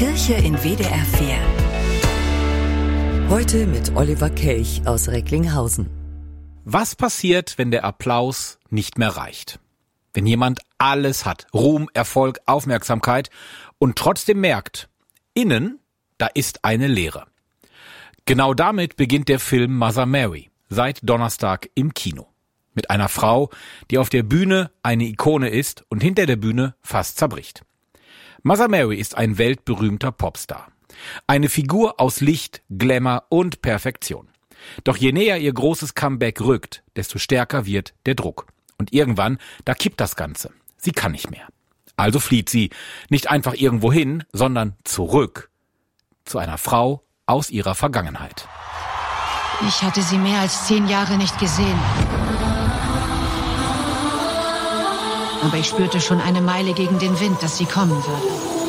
Kirche in WDR 4. Heute mit Oliver Kelch aus Recklinghausen. Was passiert, wenn der Applaus nicht mehr reicht? Wenn jemand alles hat, Ruhm, Erfolg, Aufmerksamkeit und trotzdem merkt, innen, da ist eine Leere. Genau damit beginnt der Film Mother Mary, seit Donnerstag im Kino. Mit einer Frau, die auf der Bühne eine Ikone ist und hinter der Bühne fast zerbricht. Mother Mary ist ein weltberühmter Popstar. Eine Figur aus Licht, Glamour und Perfektion. Doch je näher ihr großes Comeback rückt, desto stärker wird der Druck. Und irgendwann, da kippt das Ganze. Sie kann nicht mehr. Also flieht sie nicht einfach irgendwo hin, sondern zurück zu einer Frau aus ihrer Vergangenheit. Ich hatte sie mehr als 10 Jahre nicht gesehen. Aber ich spürte schon eine Meile gegen den Wind, dass sie kommen würde.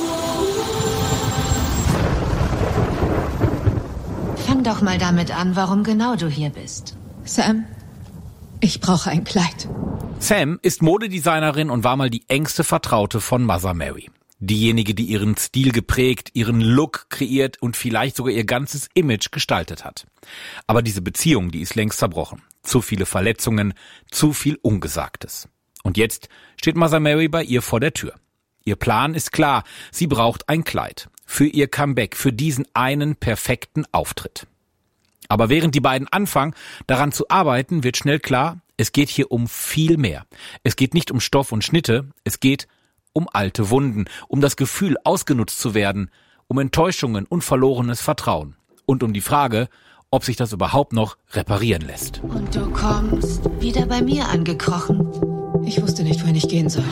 Fang doch mal damit an, warum genau du hier bist. Sam, ich brauche ein Kleid. Sam ist Modedesignerin und war mal die engste Vertraute von Mother Mary. Diejenige, die ihren Stil geprägt, ihren Look kreiert und vielleicht sogar ihr ganzes Image gestaltet hat. Aber diese Beziehung, die ist längst zerbrochen. Zu viele Verletzungen, zu viel Ungesagtes. Und jetzt steht Mother Mary bei ihr vor der Tür. Ihr Plan ist klar, sie braucht ein Kleid. Für ihr Comeback, für diesen einen perfekten Auftritt. Aber während die beiden anfangen, daran zu arbeiten, wird schnell klar, es geht hier um viel mehr. Es geht nicht um Stoff und Schnitte, es geht um alte Wunden, um das Gefühl, ausgenutzt zu werden, um Enttäuschungen und verlorenes Vertrauen. Und um die Frage, ob sich das überhaupt noch reparieren lässt. Und du kommst wieder bei mir angekrochen. Ich wusste nicht, wohin ich gehen soll.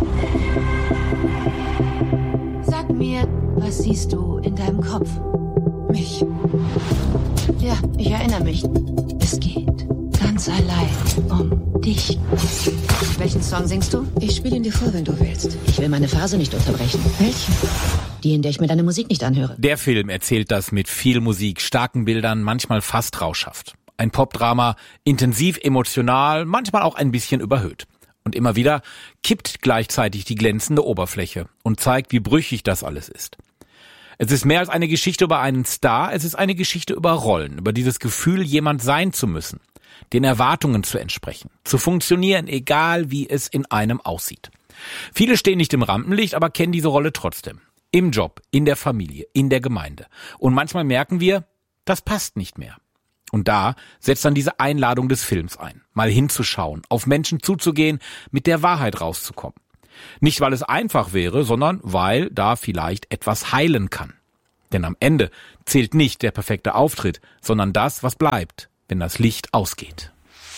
Sag mir, was siehst du in deinem Kopf? Mich. Ja, ich erinnere mich. Es geht ganz allein um dich. Welchen Song singst du? Ich spiele ihn dir vor, wenn du willst. Ich will meine Phase nicht unterbrechen. Welchen? Die, in der ich mir deine Musik nicht anhöre. Der Film erzählt das mit viel Musik, starken Bildern, manchmal fast rauschhaft. Ein Popdrama, intensiv, emotional, manchmal auch ein bisschen überhöht. Und immer wieder kippt gleichzeitig die glänzende Oberfläche und zeigt, wie brüchig das alles ist. Es ist mehr als eine Geschichte über einen Star, es ist eine Geschichte über Rollen, über dieses Gefühl, jemand sein zu müssen, den Erwartungen zu entsprechen, zu funktionieren, egal wie es in einem aussieht. Viele stehen nicht im Rampenlicht, aber kennen diese Rolle trotzdem. Im Job, in der Familie, in der Gemeinde. Und manchmal merken wir, das passt nicht mehr. Und da setzt dann diese Einladung des Films ein, mal hinzuschauen, auf Menschen zuzugehen, mit der Wahrheit rauszukommen. Nicht, weil es einfach wäre, sondern weil da vielleicht etwas heilen kann. Denn am Ende zählt nicht der perfekte Auftritt, sondern das, was bleibt, wenn das Licht ausgeht.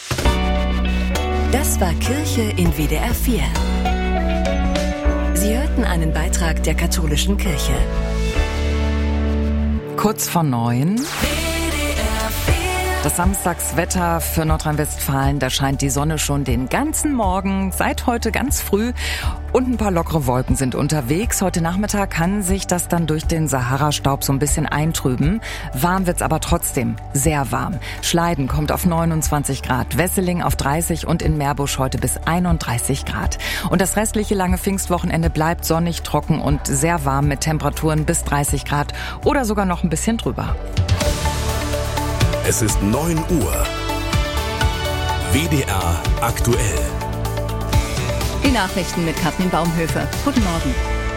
Das war Kirche in WDR 4. Sie hörten einen Beitrag der katholischen Kirche. Kurz vor 9. Das Samstagswetter für Nordrhein-Westfalen, da scheint die Sonne schon den ganzen Morgen, seit heute ganz früh. Und ein paar lockere Wolken sind unterwegs. Heute Nachmittag kann sich das dann durch den Sahara-Staub so ein bisschen eintrüben. Warm wird's aber trotzdem, sehr warm. Schleiden kommt auf 29 Grad, Wesseling auf 30 und in Meerbusch heute bis 31 Grad. Und das restliche lange Pfingstwochenende bleibt sonnig, trocken und sehr warm mit Temperaturen bis 30 Grad oder sogar noch ein bisschen drüber. Es ist 9 Uhr. WDR aktuell. Die Nachrichten mit Katrin Baumhöfe. Guten Morgen.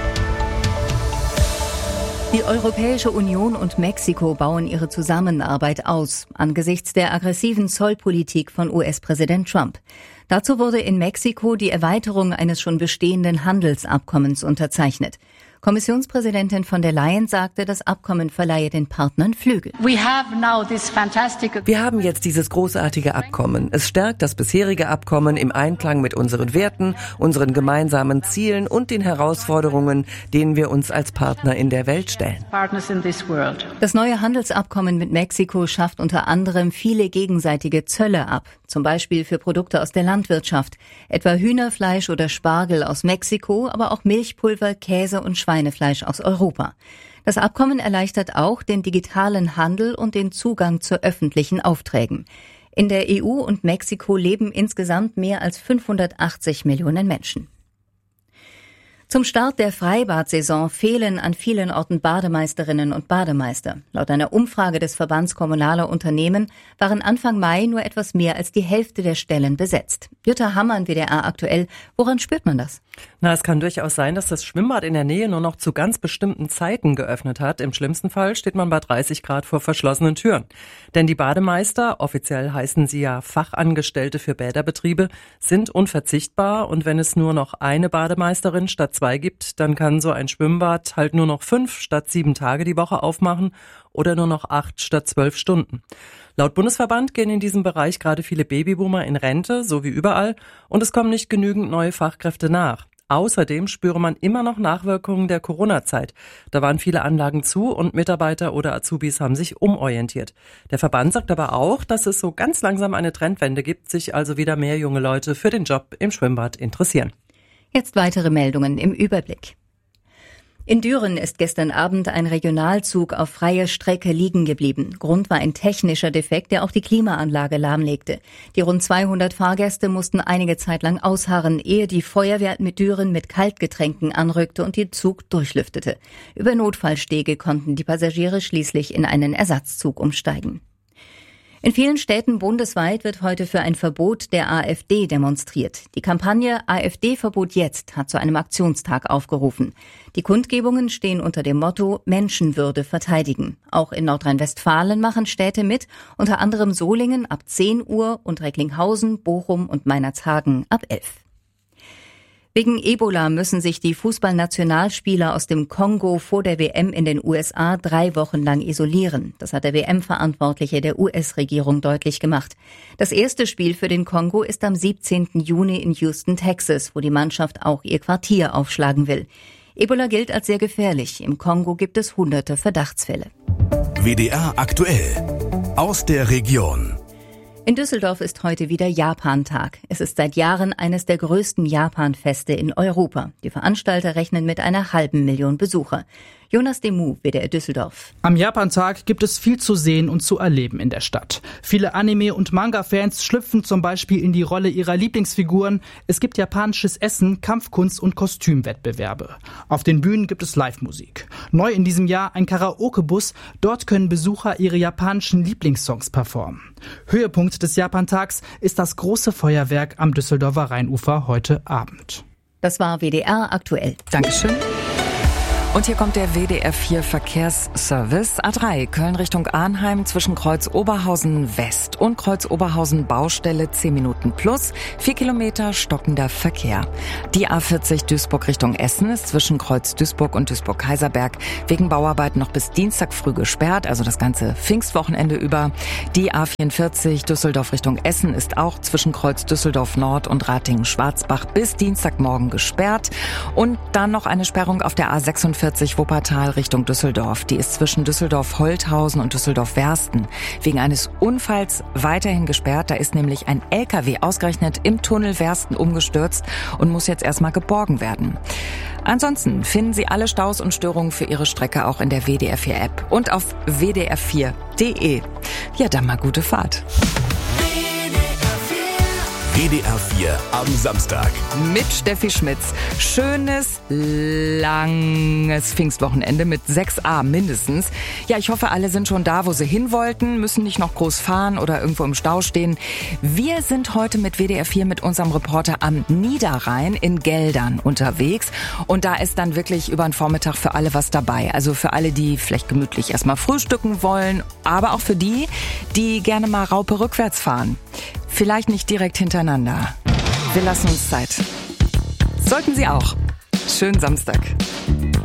Die Europäische Union und Mexiko bauen ihre Zusammenarbeit aus, angesichts der aggressiven Zollpolitik von US-Präsident Trump. Dazu wurde in Mexiko die Erweiterung eines schon bestehenden Handelsabkommens unterzeichnet. Kommissionspräsidentin von der Leyen sagte, das Abkommen verleihe den Partnern Flügel. Wir haben jetzt dieses großartige Abkommen. Es stärkt das bisherige Abkommen im Einklang mit unseren Werten, unseren gemeinsamen Zielen und den Herausforderungen, denen wir uns als Partner in der Welt stellen. Das neue Handelsabkommen mit Mexiko schafft unter anderem viele gegenseitige Zölle ab, zum Beispiel für Produkte aus der Landwirtschaft, etwa Hühnerfleisch oder Spargel aus Mexiko, aber auch Milchpulver, Käse und Schweinefleisch aus Europa. Das Abkommen erleichtert auch den digitalen Handel und den Zugang zu öffentlichen Aufträgen. In der EU und Mexiko leben insgesamt mehr als 580 Millionen Menschen. Zum Start der Freibad-Saison fehlen an vielen Orten Bademeisterinnen und Bademeister. Laut einer Umfrage des Verbands Kommunaler Unternehmen waren Anfang Mai nur etwas mehr als die Hälfte der Stellen besetzt. Jutta Hammann, WDR aktuell. Woran spürt man das? Es kann durchaus sein, dass das Schwimmbad in der Nähe nur noch zu ganz bestimmten Zeiten geöffnet hat. Im schlimmsten Fall steht man bei 30 Grad vor verschlossenen Türen. Denn die Bademeister, offiziell heißen sie ja Fachangestellte für Bäderbetriebe, sind unverzichtbar. Und wenn es nur noch eine Bademeisterin statt 2 gibt, dann kann so ein Schwimmbad halt nur noch 5 statt 7 Tage die Woche aufmachen oder nur noch 8 statt 12 Stunden. Laut Bundesverband gehen in diesem Bereich gerade viele Babyboomer in Rente, so wie überall, und es kommen nicht genügend neue Fachkräfte nach. Außerdem spüre man immer noch Nachwirkungen der Corona-Zeit. Da waren viele Anlagen zu und Mitarbeiter oder Azubis haben sich umorientiert. Der Verband sagt aber auch, dass es so ganz langsam eine Trendwende gibt, sich also wieder mehr junge Leute für den Job im Schwimmbad interessieren. Jetzt weitere Meldungen im Überblick. In Düren ist gestern Abend ein Regionalzug auf freier Strecke liegen geblieben. Grund war ein technischer Defekt, der auch die Klimaanlage lahmlegte. Die rund 200 Fahrgäste mussten einige Zeit lang ausharren, ehe die Feuerwehr mit Düren mit Kaltgetränken anrückte und den Zug durchlüftete. Über Notfallstege konnten die Passagiere schließlich in einen Ersetzzug umsteigen. In vielen Städten bundesweit wird heute für ein Verbot der AfD demonstriert. Die Kampagne AfD-Verbot jetzt hat zu einem Aktionstag aufgerufen. Die Kundgebungen stehen unter dem Motto Menschenwürde verteidigen. Auch in Nordrhein-Westfalen machen Städte mit, unter anderem Solingen ab 10 Uhr und Recklinghausen, Bochum und Meinerzhagen ab 11. Wegen Ebola müssen sich die Fußballnationalspieler aus dem Kongo vor der WM in den USA 3 Wochen lang isolieren. Das hat der WM-Verantwortliche der US-Regierung deutlich gemacht. Das erste Spiel für den Kongo ist am 17. Juni in Houston, Texas, wo die Mannschaft auch ihr Quartier aufschlagen will. Ebola gilt als sehr gefährlich. Im Kongo gibt es hunderte Verdachtsfälle. WDR aktuell. Aus der Region. In Düsseldorf ist heute wieder Japan-Tag. Es ist seit Jahren eines der größten Japan-Feste in Europa. Die Veranstalter rechnen mit einer 500.000 Besucher. Jonas Demu, WDR Düsseldorf. Am Japan-Tag gibt es viel zu sehen und zu erleben in der Stadt. Viele Anime- und Manga-Fans schlüpfen zum Beispiel in die Rolle ihrer Lieblingsfiguren. Es gibt japanisches Essen, Kampfkunst und Kostümwettbewerbe. Auf den Bühnen gibt es Live-Musik. Neu in diesem Jahr ein Karaoke-Bus. Dort können Besucher ihre japanischen Lieblingssongs performen. Höhepunkt des Japan-Tags ist das große Feuerwerk am Düsseldorfer Rheinufer heute Abend. Das war WDR aktuell. Dankeschön. Und hier kommt der WDR 4 Verkehrsservice. A3 Köln Richtung Arnheim zwischen Kreuz Oberhausen West und Kreuz Oberhausen Baustelle 10 Minuten plus, 4 Kilometer stockender Verkehr. Die A40 Duisburg Richtung Essen ist zwischen Kreuz Duisburg und Duisburg-Kaiserberg wegen Bauarbeiten noch bis Dienstag früh gesperrt, also das ganze Pfingstwochenende über. Die A44 Düsseldorf Richtung Essen ist auch zwischen Kreuz Düsseldorf Nord und Ratingen-Schwarzbach bis Dienstagmorgen gesperrt. Und dann noch eine Sperrung auf der A46 Wuppertal Richtung Düsseldorf. Die ist zwischen Düsseldorf-Holthausen und Düsseldorf-Wersten wegen eines Unfalls weiterhin gesperrt. Da ist nämlich ein LKW ausgerechnet im Tunnel Wersten umgestürzt und muss jetzt erstmal geborgen werden. Ansonsten finden Sie alle Staus und Störungen für Ihre Strecke auch in der WDR 4 App und auf wdr4.de. Ja, dann mal gute Fahrt. WDR 4 am Samstag. Mit Steffi Schmitz. Schönes, langes Pfingstwochenende mit 6a mindestens. Ja, ich hoffe, alle sind schon da, wo sie hin wollten, müssen nicht noch groß fahren oder irgendwo im Stau stehen. Wir sind heute mit WDR 4 mit unserem Reporter am Niederrhein in Geldern unterwegs. Und da ist dann wirklich über den Vormittag für alle was dabei. Also für alle, die vielleicht gemütlich erstmal frühstücken wollen, aber auch für die, die gerne mal Raupe rückwärts fahren. Vielleicht nicht direkt hintereinander. Wir lassen uns Zeit. Sollten Sie auch. Schönen Samstag.